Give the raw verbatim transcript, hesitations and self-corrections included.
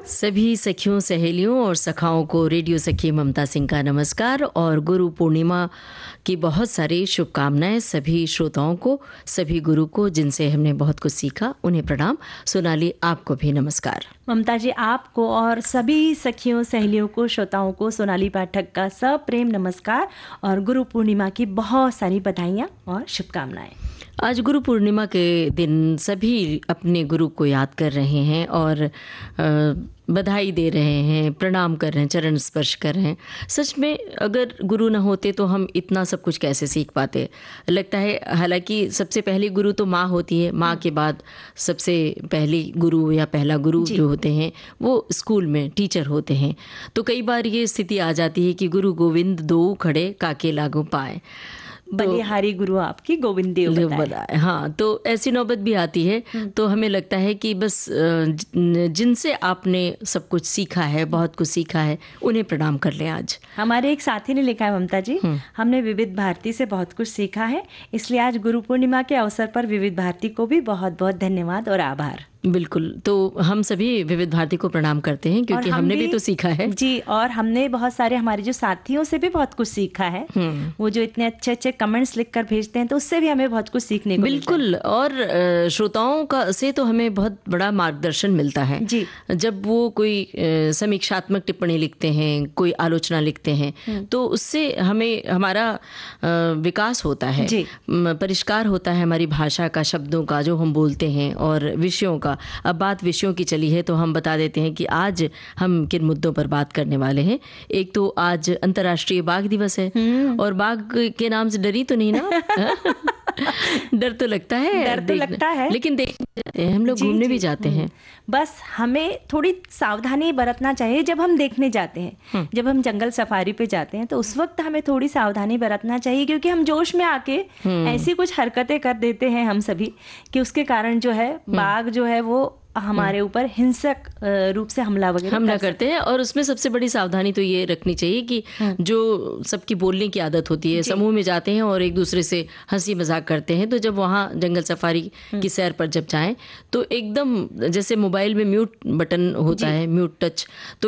सभी सखियों, सहेलियों और सखाओं को रेडियो सखी ममता सिंह का नमस्कार और गुरु पूर्णिमा की बहुत सारी शुभकामनाएं सभी श्रोताओं को, सभी गुरु को जिनसे हमने बहुत कुछ सीखा, उन्हें प्रणाम। सोनाली, आपको भी नमस्कार। ममता जी, आपको और सभी सखियों, सहेलियों को, श्रोताओं को सोनाली पाठक का सप्रेम नमस्कार और गुरु पूर्णिमा की बहुत सारी बधाइयाँ और शुभकामनाएं। आज गुरु पूर्णिमा के दिन सभी अपने गुरु को याद कर रहे हैं और बधाई दे रहे हैं, प्रणाम कर रहे हैं, चरण स्पर्श कर रहे हैं। सच में अगर गुरु न होते तो हम इतना सब कुछ कैसे सीख पाते, लगता है। हालांकि सबसे पहली गुरु तो माँ होती है, माँ के बाद सबसे पहली गुरु या पहला गुरु जो होते हैं वो स्कूल में टीचर होते हैं। तो कई बार ये स्थिति आ जाती है कि गुरु गोविंद दो खड़े काके लागू पाए, बलिहारी गुरु आपकी गोविंद देव बताए। हाँ, तो ऐसी नौबत भी आती है। तो हमें लगता है कि बस जिनसे आपने सब कुछ सीखा है, बहुत कुछ सीखा है, उन्हें प्रणाम कर लें। आज हमारे एक साथी ने लिखा है, ममता जी, हमने विविध भारती से बहुत कुछ सीखा है, इसलिए आज गुरु पूर्णिमा के अवसर पर विविध भारती को भी बहुत बहुत धन्यवाद और आभार। बिल्कुल, तो हम सभी विविध भारती को प्रणाम करते हैं क्योंकि हम हमने भी, भी तो सीखा है जी। और हमने बहुत सारे हमारे जो साथियों से भी बहुत कुछ सीखा है। वो जो इतने अच्छे अच्छे कमेंट्स लिखकर भेजते हैं, तो उससे भी हमें बहुत कुछ सीखने को बिल्कुल। और श्रोताओं का से तो हमें बहुत बड़ा मार्गदर्शन मिलता है जी। जब वो कोई समीक्षात्मक टिप्पणी लिखते हैं, कोई आलोचना लिखते हैं, तो उससे हमें हमारा विकास होता है, परिष्कार होता है हमारी भाषा का, शब्दों का जो हम बोलते हैं और विषयों का। अब बात विषयों की चली है तो हम बता देते हैं कि आज हम किन मुद्दों पर बात करने वाले हैं। एक तो आज अंतर्राष्ट्रीय बाघ दिवस है और बाघ के नाम से डरी तो नहीं ना? डर तो लगता है, डर तो लगता है, लेकिन देखने जाते हैं हम लोग, घूमने भी जाते हैं। बस हमें थोड़ी सावधानी बरतना चाहिए जब हम देखने जाते हैं। जब हम जंगल सफारी पे जाते हैं तो उस वक्त हमें थोड़ी सावधानी बरतना चाहिए, क्योंकि हम जोश में आके ऐसी कुछ हरकतें कर देते हैं हम सभी कि उसके कारण जो है बाघ जो है वो हमारे ऊपर हिंसक रूप से हमला वगैरह हमला कर करते हैं। और उसमें सबसे बड़ी सावधानी तो ये रखनी चाहिए कि जो सबकी बोलने की आदत होती है, समूह में जाते हैं और एक दूसरे से हंसी मजाक करते हैं, तो जब वहाँ जंगल सफारी की सैर पर जब जाएं तो एकदम जैसे मोबाइल में म्यूट बटन होता है, म्यूट टच, तो